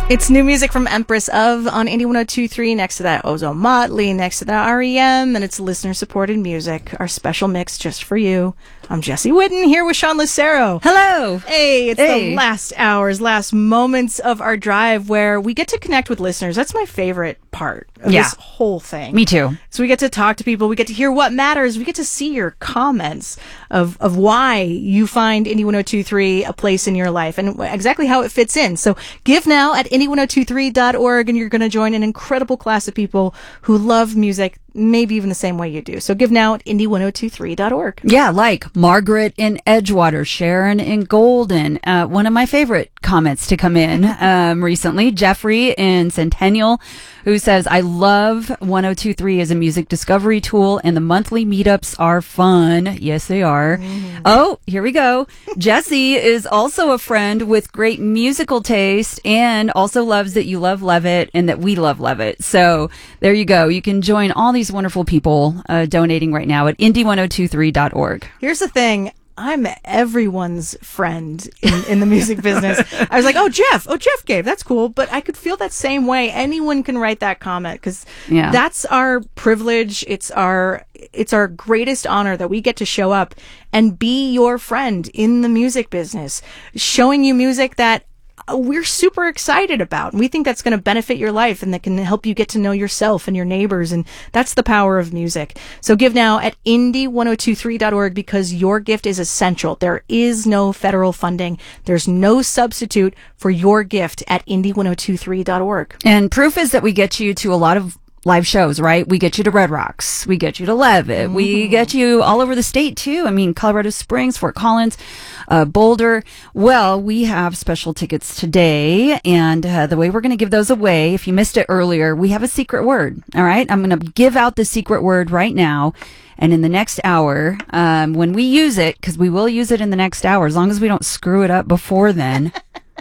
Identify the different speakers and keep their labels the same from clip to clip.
Speaker 1: It's new music from Empress of on Indie 102.3. Next to that, Ozone Motley. Next to that, REM. And it's listener-supported music. Our special mix just for you. I'm Jesse Whitten here with Sean Lucero.
Speaker 2: Hello.
Speaker 1: Hey, it's the last hours, last moments of our drive where we get to connect with listeners. That's my favorite part of this whole thing.
Speaker 2: Me too.
Speaker 1: So we get to talk to people. We get to hear what matters. We get to see your comments of why you find Indie 102.3 a place in your life and exactly how it fits in. So give now at indie1023.org and you're going to join an incredible class of people who love music, maybe even the same way you do. So give now at indie1023.org.
Speaker 2: Yeah, like Margaret in Edgewater, Sharon in Golden. One of my favorite comments to come in recently, Jeffrey in Centennial, who says, I love 102.3 as a music discovery tool and the monthly meetups are fun. Yes, they are. Oh, here we go. Jesse is also a friend with great musical taste and also loves that you love Levitt and that we love Levitt. So there you go. You can join all these wonderful people donating right now at indie1023.org.
Speaker 1: Here's the thing. I'm everyone's friend in the music business. I was like, Jeff gave. That's cool. But I could feel that same way. Anyone can write that comment because that's our privilege. It's our greatest honor that we get to show up and be your friend in the music business, showing you music that we're super excited about. And we think that's going to benefit your life and that can help you get to know yourself and your neighbors. And that's the power of music. So give now at indie1023.org because your gift is essential. There is no federal funding. There's no substitute for your gift at indie1023.org.
Speaker 2: And proof is that we get you to a lot of live shows, right? We get you to Red Rocks. We get you to Levitt. We get you all over the state too. I mean, Colorado Springs, Fort Collins, Boulder. Well, we have special tickets today. And the way we're going to give those away, if you missed it earlier, we have a secret word. All right. I'm going to give out the secret word right now. And in the next hour, when we use it, because we will use it in the next hour, as long as we don't screw it up before then.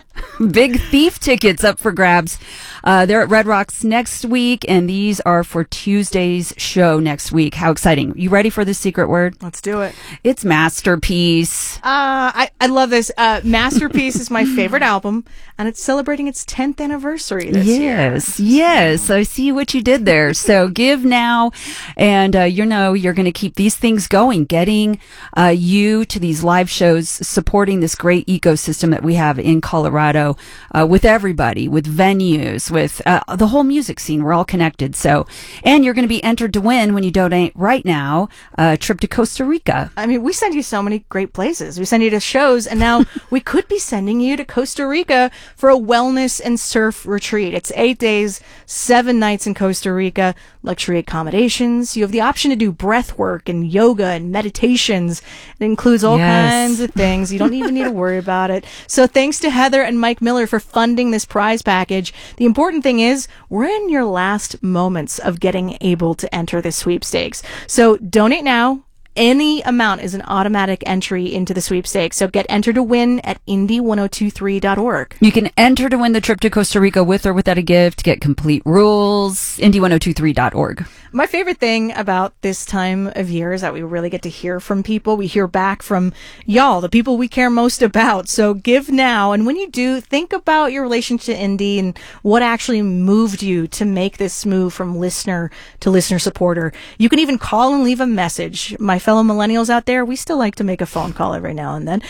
Speaker 2: Big Thief tickets up for grabs. They're at Red Rocks next week, and these are for Tuesday's show next week. How exciting. You ready for the secret word?
Speaker 1: Let's do it.
Speaker 2: It's Masterpiece.
Speaker 1: I love this. Masterpiece is my favorite album, and it's celebrating its 10th anniversary this year.
Speaker 2: Yes. I see what you did there. So give now, and you're going to keep these things going, getting you to these live shows, supporting this great ecosystem that we have in Colorado with everybody, with venues, with the whole music scene. We're all connected. So, and you're going to be entered to win when you donate right now a trip to Costa Rica.
Speaker 1: I mean, we send you so many great places. We send you to shows, and now we could be sending you to Costa Rica for a wellness and surf retreat. It's 8 days, 7 nights in Costa Rica, luxury accommodations. You have the option to do breath work and yoga and meditations. It includes all kinds of things. You don't even need to worry about it. So thanks to Heather and Mike Miller for funding this prize package. The important thing is we're in your last moments of getting able to enter this sweepstakes. So donate now. Any amount is an automatic entry into the sweepstakes. So get entered to win at indie1023.org.
Speaker 2: You can enter to win the trip to Costa Rica with or without a gift. Get complete rules. indie1023.org.
Speaker 1: My favorite thing about this time of year is that we really get to hear from people. We hear back from y'all, the people we care most about. So give now. And when you do, think about your relationship to Indie and what actually moved you to make this move from listener to listener supporter. You can even call and leave a message. My fellow millennials out there, we still like to make a phone call every now and then.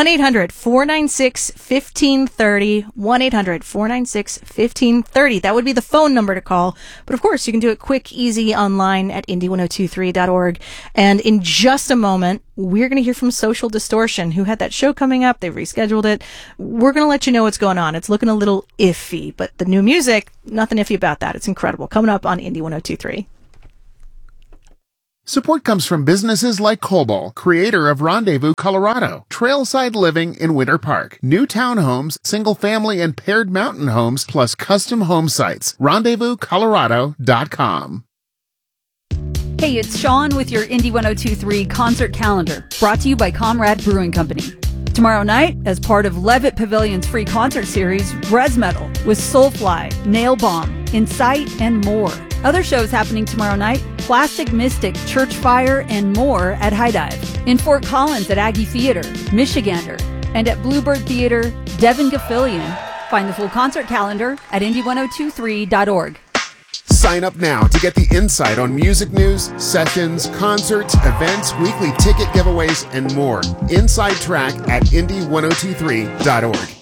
Speaker 1: 1-800-496-1530. 1-800-496-1530. That would be the phone number to call. But of course, you can do it quick, easy online at indie1023.org. And in just a moment, we're going to hear from Social Distortion, who had that show coming up. They've rescheduled it. We're going to let you know what's going on. It's looking a little iffy, but the new music, nothing iffy about that. It's incredible. Coming up on Indie 102.3.
Speaker 3: Support comes from businesses like Cobol, creator of Rendezvous, Colorado, Trailside Living in Winter Park, new townhomes, single-family and paired mountain homes, plus custom home sites. RendezvousColorado.com.
Speaker 2: Hey, it's Sean with your Indie 102.3 concert calendar, brought to you by Comrade Brewing Company. Tomorrow night, as part of Levitt Pavilion's free concert series, Res Metal with Soulfly, Nail Bomb, Incite, and more. Other shows happening tomorrow night, Plastic Mystic, Church Fire, and more at High Dive. In Fort Collins at Aggie Theater, Michigander, and at Bluebird Theater, Devin Gaffilian. Find the full concert calendar at indie1023.org.
Speaker 3: Sign up now to get the insight on music news, sessions, concerts, events, weekly ticket giveaways, and more. Inside Track at indie1023.org.